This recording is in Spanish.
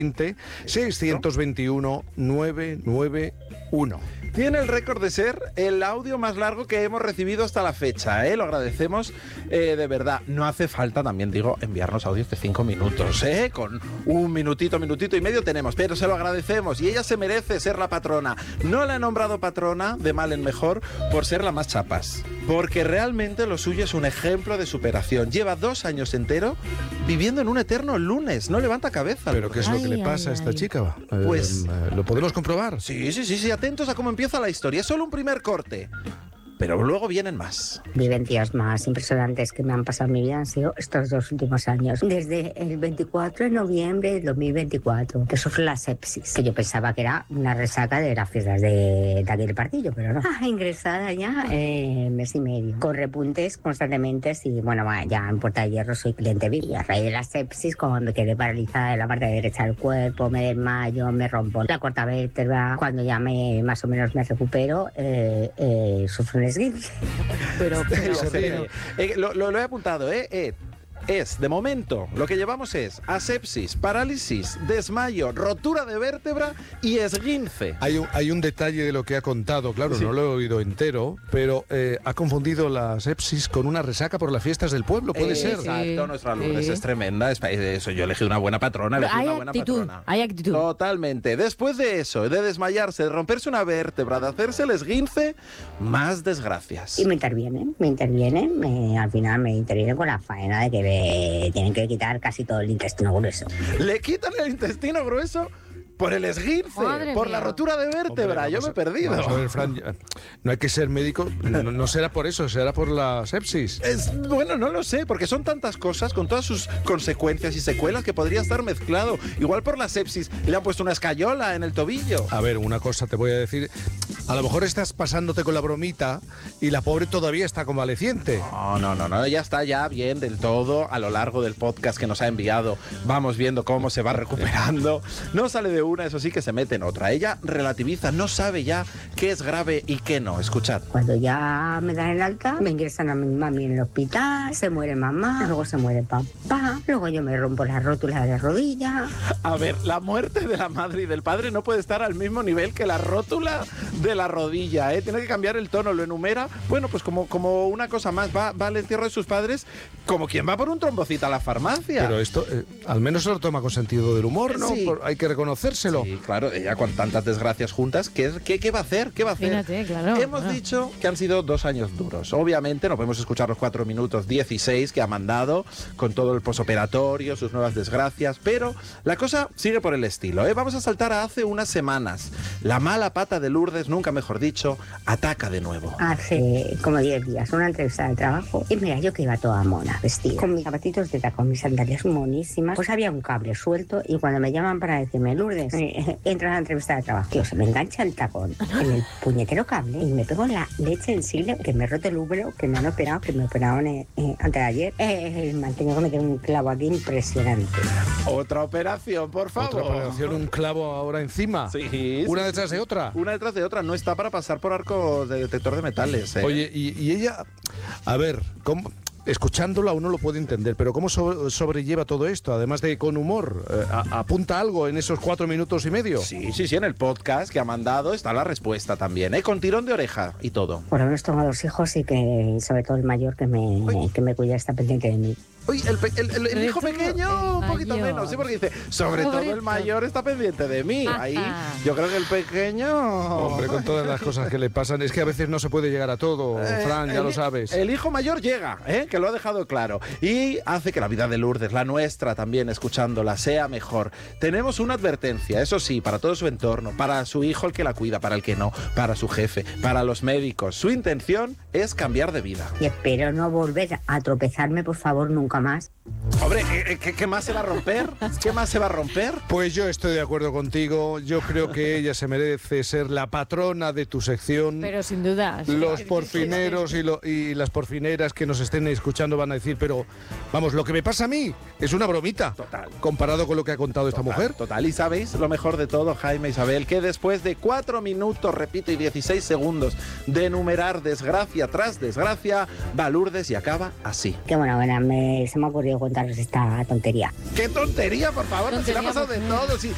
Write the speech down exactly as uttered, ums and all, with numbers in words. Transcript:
seiscientos veintiuno, novecientos noventa y uno. Tiene el récord de ser el audio más largo que hemos recibido hasta la fecha, ¿eh? Lo agradecemos eh, de verdad. No hace falta, también digo, enviarnos audios de cinco minutos, ¿eh? Con un minutito, minutito y medio tenemos, pero se lo agradecemos y ella se merece ser la patrona. No la he nombrado patrona, de mal en mejor, por ser la más chapas, porque realmente lo suyo es un ejemplo de superación. Lleva dos años entero viviendo en un eterno lunes, no levanta cabeza. ¿Pero qué es lo que Ay, le pasa ay, a esta ay. chica? Eh, Pues- eh, ¿Lo podemos comprobar? Sí, sí, sí, sí, atentos a cómo empieza la historia. Es solo un primer corte, pero luego vienen más. Vivencias más impresionantes que me han pasado en mi vida han sido estos dos últimos años. Desde el veinticuatro de noviembre de dos mil veinticuatro, que sufro la sepsis, que yo pensaba que era una resaca de las fiestas de, de aquel partido, pero no. Ah, ingresada ya eh, mes y medio, con repuntes constantemente. Y bueno, va, ya en Puerta de Hierro soy cliente V I P. Y a raíz de la sepsis, como me quedé paralizada en la parte derecha del cuerpo, me desmayo, me rompo la cuarta vértebra. Cuando ya me, más o menos me recupero, eh, eh, sufro un esguince. Pero, pero, Sí, pero- eh, lo, lo- lo he apuntado, ¿eh? eh Es, de momento, lo que llevamos es asepsis, parálisis, desmayo, rotura de vértebra y esguince. Hay un, hay un detalle de lo que ha contado, claro, Sí. no lo he oído entero, pero eh, ha confundido la sepsis con una resaca por las fiestas del pueblo, puede Eh, ser. Exacto, nuestra Lourdes sí. es tremenda. Es pa- eso, yo elegí una buena patrona, elegí hay una buena actitud, patrona. hay actitud. Totalmente. Después de eso, de desmayarse, de romperse una vértebra, de hacerse el esguince, más desgracias. Y me intervienen, me intervienen, me- al final me intervienen con la faena de que me tienen que quitar casi todo el intestino grueso. Le quitan el intestino grueso por el esguince, Madre por mía. la rotura de vértebra. Hombre, yo vamos me he a- perdido. vamos a ver, Fran, ya- no hay que ser médico, no, no será por eso, será por la sepsis. Es, bueno, no lo sé, porque son tantas cosas con todas sus consecuencias y secuelas que podría estar mezclado. Igual por la sepsis le han puesto una escayola en el tobillo. A ver, una cosa te voy a decir, a lo mejor estás pasándote con la bromita y la pobre todavía está convaleciente. No, no, no, no, ya está ya bien del todo a lo largo del podcast que nos ha enviado. Vamos viendo cómo se va recuperando. No sale de una, eso sí que se mete en otra. Ella relativiza, no sabe ya qué es grave y qué no. Escuchad. Cuando ya me dan el alta, me ingresan a mi mami en el hospital, se muere mamá, luego se muere papá, luego yo me rompo la rótula de la rodilla. A ver, la muerte de la madre y del padre no puede estar al mismo nivel que la rótula de la rodilla, ¿eh? Tiene que cambiar el tono, lo enumera. Bueno, pues como, como una cosa más, va, va al entierro de sus padres como quien va por un trombocito a la farmacia. Pero esto, eh, al menos se lo toma con sentido del humor, ¿no? Sí. Por- hay que reconocérselo. Sí, claro, ella con tantas desgracias juntas, ¿qué, qué, qué va a hacer? ¿Qué va a hacer? Fíjate, claro, Hemos claro. dicho que han sido dos años duros. Obviamente no podemos escuchar los cuatro minutos dieciséis que ha mandado con todo el posoperatorio, sus nuevas desgracias, pero la cosa sigue por el estilo, ¿eh? Vamos a saltar a hace unas semanas. La mala pata de Lourdes, nunca mejor dicho, ataca de nuevo. Hace como diez días una entrevista de trabajo y mira, yo que iba toda mona, vestida, con mis zapatitos de tacón, mis sandalias monísimas, pues había un cable suelto y cuando me llaman para decirme, Lourdes, eh, entra a la entrevista de trabajo, tío, se me engancha el tacón en el puñetero cable y me pego la leche en siglo, que me roto el útero, que me han operado, que me operaron eh, eh, antes de ayer. Eh, me han tenido que meter un clavo aquí impresionante. Otra operación, por favor. Otra operación, un clavo ahora encima. Sí, Una sí, detrás de otra. Una detrás de otra, no está para pasar por arco de detector de metales. ¿eh? Oye, y, y ella, a ver, ¿cómo, escuchándolo a uno lo puede entender, pero ¿cómo so- sobrelleva todo esto? Además de con humor, eh, a- ¿apunta algo en esos cuatro minutos y medio? Sí, sí, sí, en el podcast que ha mandado está la respuesta también, ¿eh? Con tirón de oreja y todo. Por lo menos tengo dos hijos y que sobre todo el mayor que me, que me cuida, está pendiente de mí. Uy, el, pe- el- el- el Sobre hijo todo pequeño, un el poquito mayor. menos, sí, porque dice, sobre, Sobre todo el todo. mayor está pendiente de mí. Ajá. Ahí, yo creo que el pequeño... Hombre, con todas las cosas que le pasan, es que a veces no se puede llegar a todo, Eh, Fran, ya el- lo sabes. El hijo mayor llega, ¿eh? Que lo ha dejado claro. Y hace que la vida de Lourdes, la nuestra también, escuchándola, sea mejor. Tenemos una advertencia, eso sí, para todo su entorno, para su hijo el que la cuida, para el que no, para su jefe, para los médicos. Su intención es cambiar de vida. Y espero no volver a tropezarme, por favor, nunca más. Hombre, ¿qué, qué- qué más se va a romper? ¿Qué más se va a romper? Pues yo estoy de acuerdo contigo, yo creo que ella se merece ser la patrona de tu sección. Pero sin duda. Los porfineros y, lo- y las porfineras que nos estén escuchando van a decir, pero vamos, lo que me pasa a mí es una bromita. Total. Comparado con lo que ha contado esta mujer. Total, y sabéis lo mejor de todo, Jaime e Isabel, que después de cuatro minutos, repito, y dieciséis segundos de enumerar desgracia tras desgracia, va Lourdes y acaba así. Qué buena, buena, me, se me ha ocurrido contaros esta tontería. ¡Qué tontería, por favor! Si le ha Tontería, pasado de por favor. todo. Si,